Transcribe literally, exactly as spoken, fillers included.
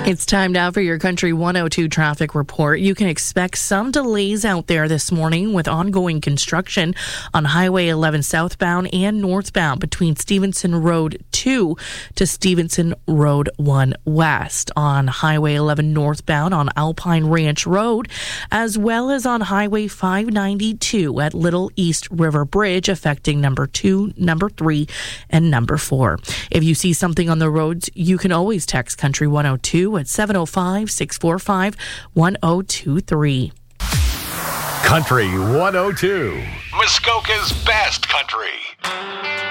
It's time now for your Country one oh two traffic report. You can expect some delays out there this morning with ongoing construction on Highway eleven southbound and northbound between Stevenson Road two to Stevenson Road one west, on Highway eleven northbound on Alpine Ranch Road, as well as on Highway five ninety-two at Little East River Bridge, affecting number two, number three, and number four. If you see something on the roads, you can always text Country one oh two at seven oh five, six four five, one oh two three. Country one oh two, Muskoka's best country.